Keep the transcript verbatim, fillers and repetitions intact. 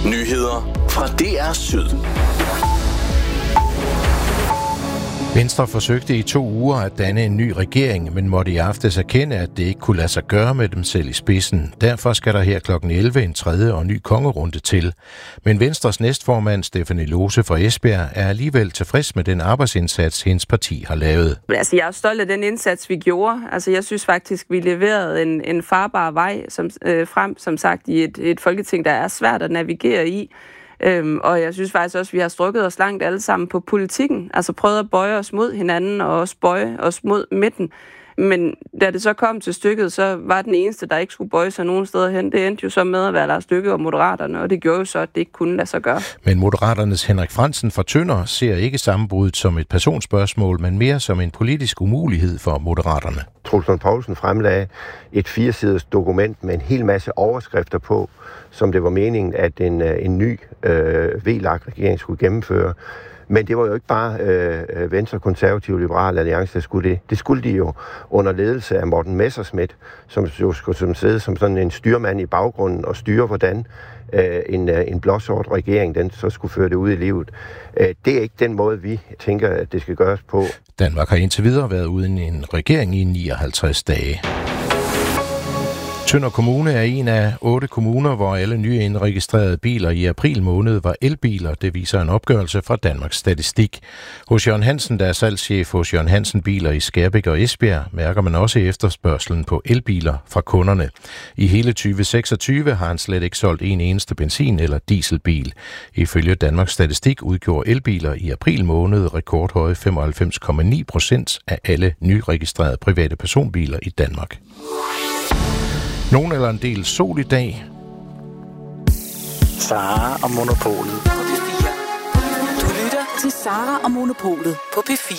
Nyheder fra D R Syd. Venstre forsøgte i to uger at danne en ny regering, men måtte i aftes erkende, at det ikke kunne lade sig gøre med dem selv i spidsen. Derfor skal der her klokken elleve en tredje og ny kongerunde til. Men Venstres næstformand, Stephanie Lose fra Esbjerg, er alligevel tilfreds med den arbejdsindsats, hendes parti har lavet. Altså, jeg er stolt af den indsats, vi gjorde. Altså, jeg synes faktisk, vi leverede en, en farbar vej som, øh, frem, som sagt, i et, et folketing, der er svært at navigere i. Øhm, og jeg synes faktisk også, at vi har strukket os langt alle sammen på politikken. Altså prøvet at bøje os mod hinanden og også bøje os mod midten. Men da det så kom til stykket, så var den eneste, der ikke skulle bøje sig nogen steder hen. Det endte jo så med at være Lars Løkke og Moderaterne, og det gjorde jo så, at det ikke kunne lade sig gøre. Men Moderaternes Henrik Frandsen fra Tønder ser ikke sammenbruddet som et personspørgsmål, men mere som en politisk umulighed for Moderaterne. Troels Lund Poulsen fremlagde et firesiders dokument med en hel masse overskrifter på, som det var meningen, at en, en ny øh, V L A K-regering skulle gennemføre. Men det var jo ikke bare øh, Venstre, Konservative, Liberale Alliance, der skulle det. Det skulle de jo under ledelse af Morten Messerschmidt, som jo skulle som sidde som sådan en styrmand i baggrunden og styre, hvordan øh, en, øh, en blåsort regering den så skulle føre det ud i livet. Øh, det er ikke den måde, vi tænker, at det skal gøres på. Danmark har indtil videre været uden en regering i nioghalvtreds dage. Tønder Kommune er en af otte kommuner, hvor alle nye indregistrerede biler i april måned var elbiler. Det viser en opgørelse fra Danmarks Statistik. Hos Jørgen Hansen, der er salgschef hos Jørgen Hansen Biler i Skærbæk og Esbjerg, mærker man også efterspørgselen på elbiler fra kunderne. I hele tyve seksogtyve har han slet ikke solgt en eneste benzin- eller dieselbil. Ifølge Danmarks Statistik udgjorde elbiler i april måned rekordhøje femoghalvfems komma ni procent af alle nyregistrerede private personbiler i Danmark. Nogen eller en del sol i dag. Sara og Monopolet. Du lytter til Sara og Monopolet på P fire.